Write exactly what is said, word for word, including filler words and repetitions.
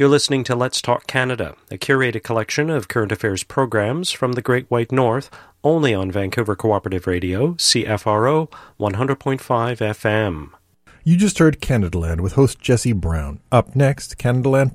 You're listening to Let's Talk Canada, a curated collection of current affairs programs from the Great White North, only on Vancouver Cooperative Radio, C F R O, one hundred point five F M. You just heard Canadaland with host Jesse Brown. Up next, Canadaland